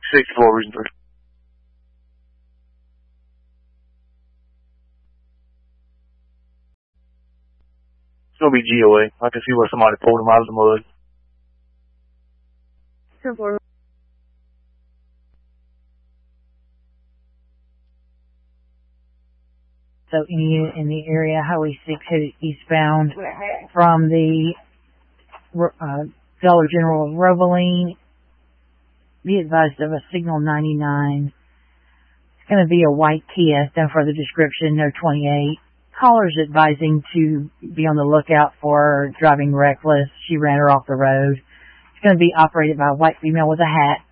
64 reason 3. It's going to be GOA. I can see where somebody pulled him out of the mud. 10-4. So any unit in the area, Highway 6 headed eastbound from the Dollar General of Rovaline, be advised of a signal 99. It's going to be a white Kia, down for the description, no 28. Caller's advising to be on the lookout for driving reckless. She ran her off the road. It's going to be operated by a white female with a hat.